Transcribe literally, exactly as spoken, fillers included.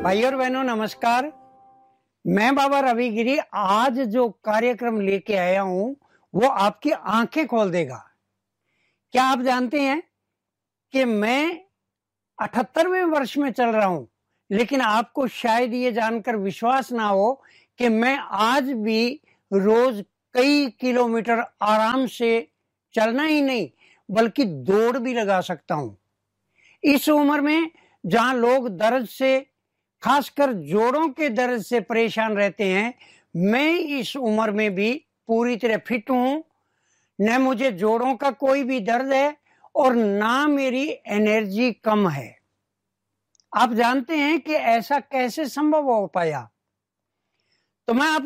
भाई और बहनों नमस्कार। मैं बाबा रवि गिरी आज जो कार्यक्रम लेके आया हूं वो आपकी आंखें खोल देगा। क्या आप जानते हैं कि मैं अठहत्तरवें वर्ष में चल रहा हूं, लेकिन आपको शायद ये जानकर विश्वास ना हो कि मैं आज भी रोज कई किलोमीटर आराम से चलना ही नहीं बल्कि दौड़ भी लगा सकता हूं। इस उम्र में जहां लोग दर्द से, खासकर जोड़ों के दर्द से परेशान रहते हैं, मैं इस उम्र में भी पूरी तरह फिट हूं। न मुझे जोड़ों का कोई भी दर्द है और ना मेरी एनर्जी कम है। आप जानते हैं कि ऐसा कैसे संभव हो पाया? तो मैं आप